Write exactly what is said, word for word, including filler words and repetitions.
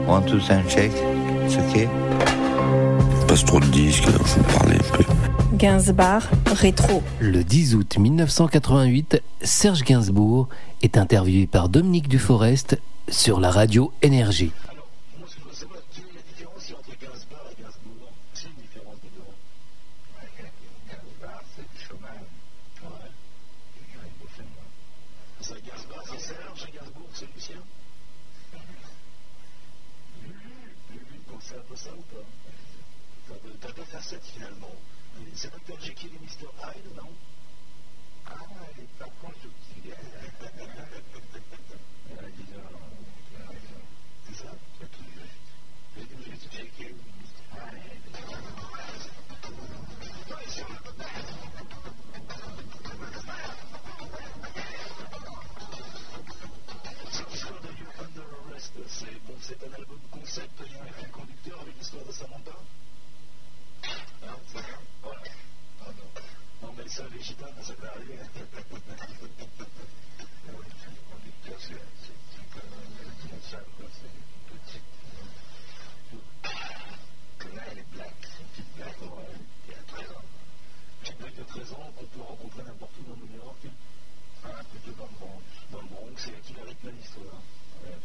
One, two, sound check. C'est ok. Passe trop de disques, là, faut parler un peu. Gainsbourg, rétro. Le dix août mille neuf cent quatre-vingt-huit, Serge Gainsbourg est interviewé par Dominique Duforest sur la radio Énergie. Alors, moi, ce que je veux savoir, quelle est la différence entre Gainsbourg et Gainsbourg? C'est une différence de deux. Gainsbourg, c'est du chômage. Ouais. Ça, Gainsbourg, c'est Serge, et Gainsbourg, c'est Lucien. Donc c'est un peu ça ou pas? T'as deux facettes finalement. C'est docteur Jekyll et mister Hyde, non? Ah, elle est pas proche de petit gars. C'est ça? C'est tout juste. C'est tout juste Jekyll et mister Hyde. Cette histoire de You Under Arrest, c'est bon, c'est un album concept, il y a un fil conducteur avec l'histoire de Samantha. Hein, c'est ça? Voilà. Ah non. Non, mais ça, les gitanes, ça peut arriver. Le fil conducteur, c'est un peu une salle, quoi. C'est une petite. Là, elle est black. C'est une petite black, ouais. Il y a treize ans. Une black de treize ans qu'on peut rencontrer n'importe où dans New York. Ah, plutôt dans le Bronx. Dans le Bronx, c'est qui rythme l'histoire.